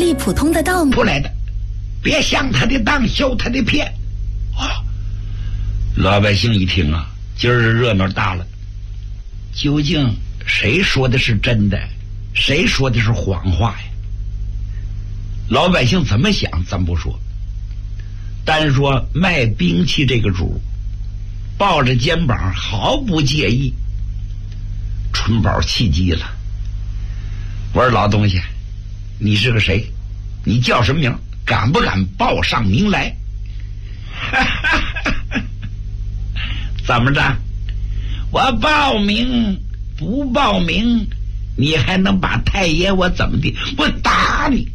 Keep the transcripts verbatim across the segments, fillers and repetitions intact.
例普通的道出来的，别想他的当，修他的骗。啊！老百姓一听啊，今儿热闹大了。究竟谁说的是真的，谁说的是谎话呀？老百姓怎么想咱不说，单说卖兵器这个主抱着肩膀毫不介意。春宝气急了，我说老东西，你是个谁？你叫什么名？敢不敢报上名来？怎么着？我报名不报名，你还能把太爷我怎么地？我打你！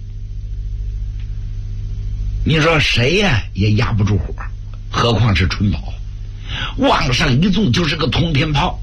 你说谁呀、啊、也压不住火，何况是春宝，往上一纵就是个通天炮。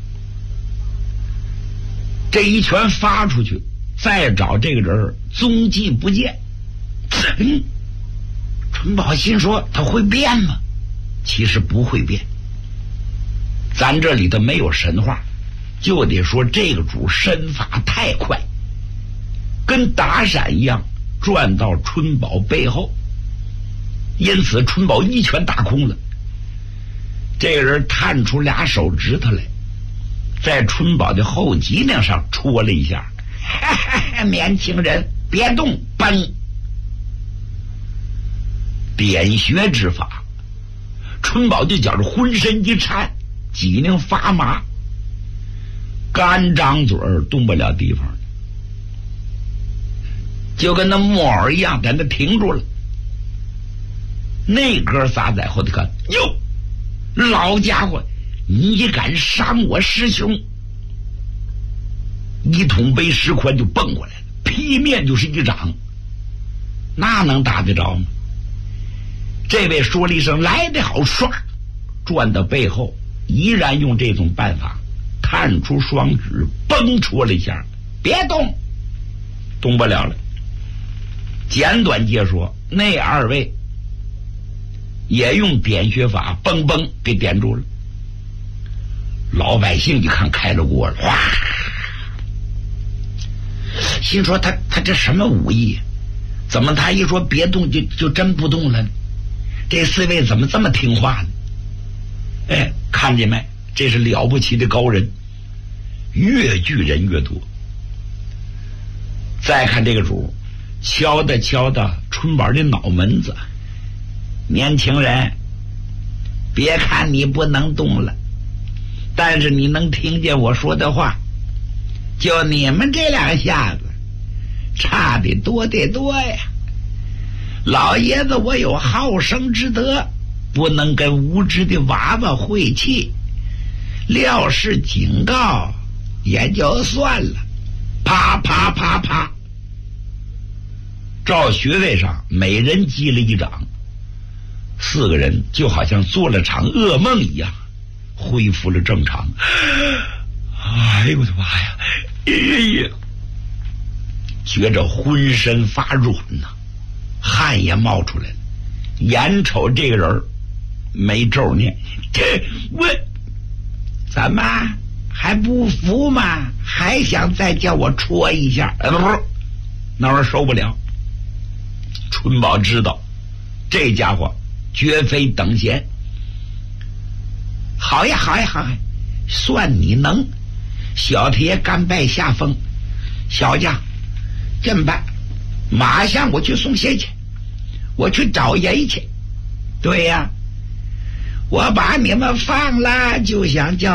这一拳发出去，再找这个人踪迹不见。嗯，春宝心说他会变吗？其实不会变。咱这里头没有神话，就得说这个主身法太快，跟打闪一样转到春宝背后，因此春宝一拳打空了。这个人探出俩手指头来，在春宝的后脊梁上戳了一下。哈哈，年轻人别动，崩！点穴之法，春宝就觉着浑身一颤，脊梁发麻，干张嘴儿动不了地方，就跟那木偶一样在那停住了。那哥仨在后头看，哟，老家伙，你敢伤我师兄！一桶杯石宽就蹦过来了，劈面就是一掌，那能打得着吗？这位说了一声来得好，唰转到背后，依然用这种办法探出双指，崩戳了一下，别动，动不了了。简短接说，那二位也用点穴法，嘣嘣给点住了。老百姓一看开了锅了，哇！心说他他这什么武艺？怎么他一说别动就就真不动了呢？这四位怎么这么听话呢？哎，看见没？这是了不起的高人，越聚人越多。再看这个主，敲的敲的春宝的脑门子。年轻人，别看你不能动了，但是你能听见我说的话。就你们这两下子，差的多得多呀！老爷子我有好生之德，不能跟无知的娃娃晦气，料是警告也就算了。啪啪啪啪，照穴位上每人击了一掌，四个人就好像做了场噩梦一样，恢复了正常。哎呦我的妈呀！哎呀，觉着浑身发软呐、啊，汗也冒出来了。眼瞅这个人没咒念，这我怎么还不服吗？还想再叫我戳一下？呃，不不，那玩意儿受不了。春宝知道这家伙绝非等闲。好呀好呀好呀，算你能。小太爷甘拜下风，小将这么办？马上我去送鞋去，我去找人去。对呀，我把你们放了，就想叫